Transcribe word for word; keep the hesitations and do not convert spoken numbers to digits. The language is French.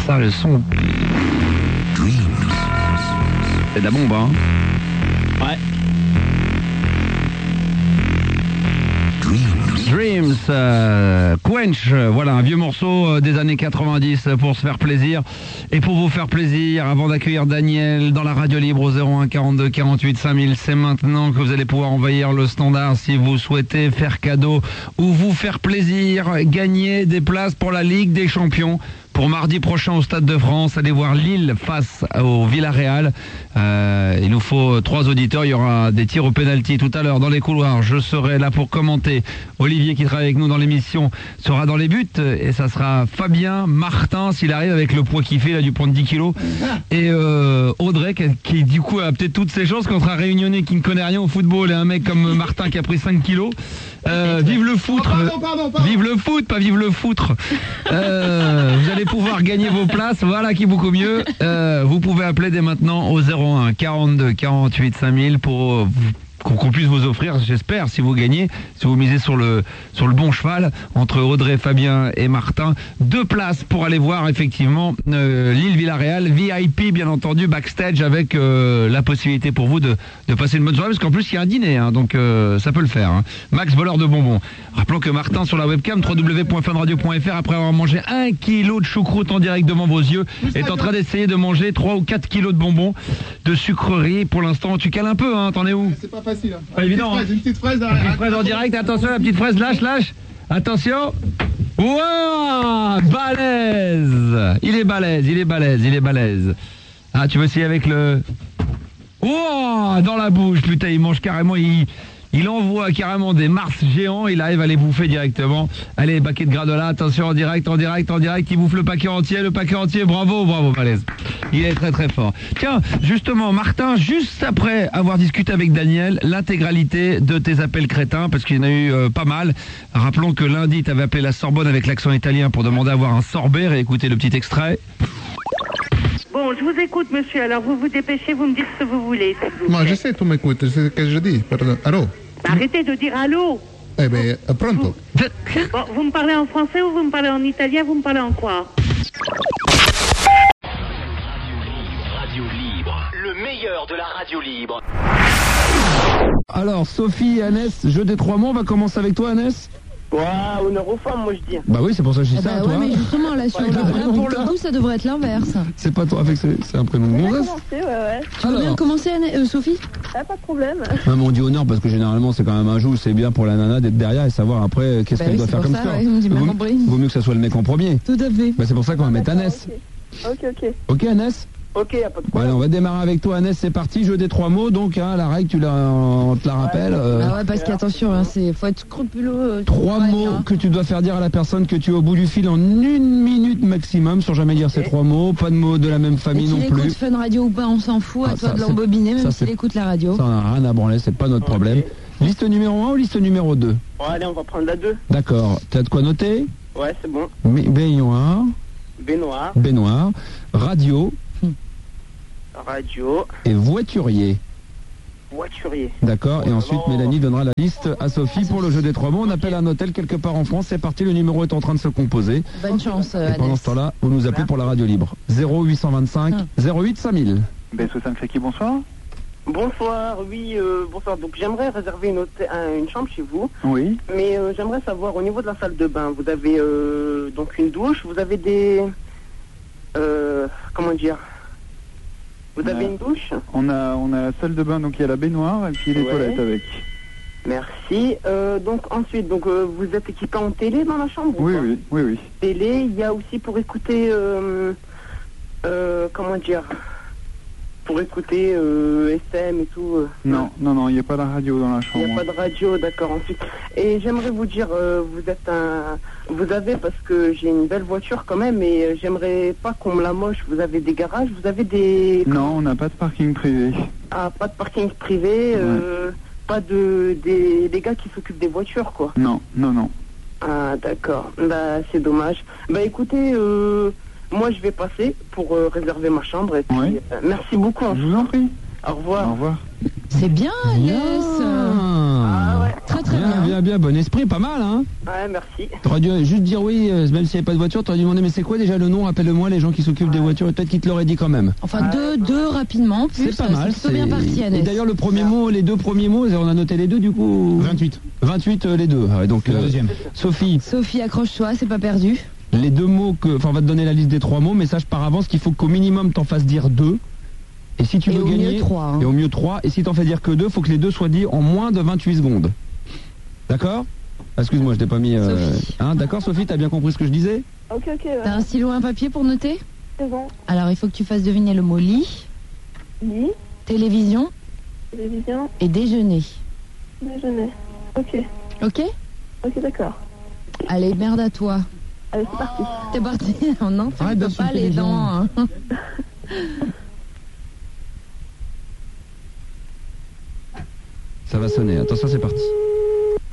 ça le son. C'est de la bombe, hein. Ouais. Dreams, euh, Quench, voilà un vieux morceau euh, des années quatre-vingt-dix pour se faire plaisir. Et pour vous faire plaisir, avant d'accueillir Daniel dans la radio libre au zéro un quarante-deux quarante-huit cinq mille, c'est maintenant que vous allez pouvoir envahir le standard si vous souhaitez faire cadeau ou vous faire plaisir, gagner des places pour la Ligue des Champions. Pour mardi prochain au Stade de France, allez voir Lille face au Villarreal. Euh, il nous faut trois auditeurs. Il y aura des tirs au pénalty tout à l'heure dans les couloirs. Je serai là pour commenter. Olivier qui travaille avec nous dans l'émission sera dans les buts. Et ça sera Fabien Martin s'il arrive avec le poids qu'il fait là du point de dix kilos. Et euh, Audrey qui, qui du coup a peut-être toutes ses chances contre un Réunionnais qui ne connaît rien au football et un mec comme Martin qui a pris cinq kilos. Euh, vive le foutre. Oh, pardon, pardon, pardon. Vive le foot, pas vive le foutre. Euh, vous allez pouvoir gagner vos places, voilà qui est beaucoup mieux. Euh, vous pouvez appeler dès maintenant au zéro un quarante-deux quarante-huit cinq mille pour qu'on puisse vous offrir, j'espère, si vous gagnez, si vous misez sur le sur le bon cheval entre Audrey, Fabien et Martin, deux places pour aller voir effectivement euh, Lille-Villarreal, V I P bien entendu, backstage avec euh, la possibilité pour vous de, de passer une bonne soirée, parce qu'en plus il y a un dîner, hein, donc euh, ça peut le faire. Hein. Max voleur de bonbons. Rappelons que Martin sur la webcam w w w point fun radio point f r, après avoir mangé un kilo de choucroute en direct devant vos yeux, est en train d'essayer de manger trois ou quatre kilos de bonbons, de sucreries. Pour l'instant, tu cales un peu, hein, t'en es où? C'est pas facile. Hein. Pas évident. Une petite fraise, hein. Une petite fraise en direct, attention, la petite fraise, lâche, lâche. Attention. Wouah, balèze. Il est balèze, il est balèze, il est balèze. Ah, tu veux essayer avec le... Wouah, dans la bouche, putain, il mange carrément, il... Il envoie carrément des Mars géants, il arrive à les bouffer directement. Allez, paquet de granola, attention, en direct, en direct, en direct, il bouffe le paquet entier, le paquet entier, bravo, bravo, balèze. Il est très très fort. Tiens, justement, Martin, juste après avoir discuté avec Daniel, l'intégralité de tes appels crétins, parce qu'il y en a eu euh, pas mal. Rappelons que lundi, tu avais appelé la Sorbonne avec l'accent italien pour demander à avoir un sorbet, réécoutez le petit extrait. Bon, je vous écoute, monsieur, alors vous vous dépêchez, vous me dites ce que vous voulez. Moi, je sais, tu m'écoutes, c'est ce que je dis, pardon. Allô? Arrêtez de dire allô. Eh bien, pronto. Vous, bon, vous me parlez en français ou vous me parlez en italien, vous me parlez en quoi? Radio Libre, le meilleur de la radio libre. Alors, Sophie et Annès, jeu des trois mots, on va commencer avec toi, Annès. Waouh, honneur aux femmes, moi je dis. Bah oui, c'est pour ça que je dis eh ça bah à toi. Ouais, mais justement, là, sur le, là pour le coup, ça devrait être l'inverse. C'est pas toi, avec c'est un prénom de On va gonzesse. commencer, ouais, ouais. Tu veux bien commencer, Anne, euh, Sophie? Ah, pas de problème. Ah, mais on dit honneur parce que généralement c'est quand même un joue, c'est bien pour la nana d'être derrière et savoir après qu'est-ce bah qu'elle oui, doit faire comme ça. ça. Ouais, j'ai bien vaut, compris. vaut mieux que ça soit le mec en premier. Tout à fait. Bah c'est pour ça qu'on va mettre Annès. Ok, ok. Ok, ok Annès. ok, y a pas de Bon, problème. allez, on va démarrer avec toi, Annès, c'est parti, jeu des trois mots, donc hein, la règle, tu la, on te la rappelle. Euh, Ah ouais, parce qu'attention, hein, c'est faut être scrupuleux. Euh, trois ouais, mots hein. que tu dois faire dire à la personne que tu es au bout du fil en une minute maximum, sans jamais dire ces trois mots, pas de mots de la même famille Et non qu'il plus. écoute Fun Radio ou pas, on s'en fout, Ah, à toi ça, de c'est- l'embobiner, même ça, s'il c'est- écoute la radio. Ça, on n'a rien à branler, c'est pas notre problème. Liste numéro un ou liste numéro deux? Bon, allez, on va prendre la deux. D'accord, tu as de quoi noter? Ouais, c'est bon. Mi- Baignoire, Baignoire, baignoire, radio radio, et voiturier. voiturier. D'accord, et ensuite non. Mélanie donnera la liste à Sophie pour le jeu des trois mots. On appelle un hôtel quelque part en France, c'est parti, le numéro est en train de se composer. Bonne chance, euh, Et pendant Annès. ce temps-là, vous nous appelez pour la radio libre. zéro huit cent vingt-cinq zéro huit cinq mille. Ben, Soussan Feki, bonsoir. Bonsoir, oui, euh, bonsoir. Donc j'aimerais réserver une, hôtel- un- une chambre chez vous, Oui. mais euh, j'aimerais savoir au niveau de la salle de bain, vous avez euh, donc une douche, vous avez des... Euh, comment dire Vous avez Euh, une douche? On a, on a la salle de bain, donc il y a la baignoire et puis les Ouais. toilettes avec. Merci. Euh, donc ensuite, donc euh, vous êtes équipé en télé dans la chambre ou Oui, pas? oui, oui, oui. Télé, il y a aussi pour écouter, euh, euh, comment dire, pour écouter euh, S M et tout. euh, Non, non, non, il n'y a pas la radio dans la Il n'y chambre. a pas de radio, d'accord, ensuite. Et j'aimerais vous dire, euh, vous êtes un... Vous avez, parce que j'ai une belle voiture quand même, et euh, j'aimerais pas qu'on me la moche. Vous avez des garages, vous avez des... Non, on n'a pas de parking privé. Ah, pas de parking privé, euh, pas de... Des, des gars qui s'occupent des voitures, quoi. Non, non, non. Ah, d'accord. Bah, c'est dommage. Bah, écoutez, euh, moi, je vais passer pour euh, réserver ma chambre. Et puis, Oui. euh, merci beaucoup. Je vous en prie. Au revoir. Au revoir. C'est bien, Annès. Bien. Ah, ouais. Très très Bien, Bien, bien, bien, bon esprit, pas mal, hein. Ouais, merci. T'aurais dû juste dire oui, euh, même s'il n'y avait pas de voiture, t'aurais dû demander mais c'est quoi déjà le nom, rappelle-le-moi, les gens qui s'occupent des voitures, et peut-être qu'ils te l'auraient dit quand même. Enfin, deux, deux rapidement, plus, C'est pas mal. c'est plutôt bien parti, Et Annès. d'ailleurs, le premier mot, les deux premiers mots, on a noté les deux du coup. vingt-huit. vingt-huit euh, les deux. Ah ouais, donc, Le euh, deuxième. Sophie, Sophie, accroche-toi, c'est pas perdu. les deux mots que, enfin, on va te donner la liste des trois mots, mais sache par avance qu'il faut qu'au minimum t'en fasses dire deux. Et si tu Et veux au gagner, mieux trois. Hein. et au mieux trois. Et si t'en fais dire que deux, faut que les deux soient dits en moins de vingt-huit secondes. D'accord? Ah, excuse-moi, je t'ai pas mis. Euh... Sophie. Hein, d'accord, Sophie, t'as bien compris ce que je disais? Ok, ok, ouais. T'as un stylo et un papier pour noter? C'est bon. Alors, il faut que tu fasses deviner le mot lit, Lit, télévision télévision, et déjeuner. déjeuner. Ok, Ok? ok, d'accord. Allez, merde à toi. Allez, c'est parti. T'es parti. Oh non, Arrête tu peux d'insulter pas les les gens. dents. Hein. Ça va sonner. Attention, c'est parti.